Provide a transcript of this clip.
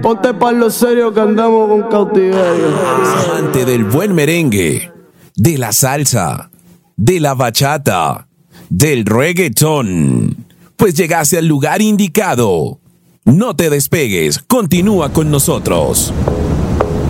Ponte pa' lo serio que andamos con cautiverio. Amante del buen merengue, de la salsa, de la bachata, del reggaetón. Pues llegaste al lugar indicado. No te despegues, continúa con nosotros.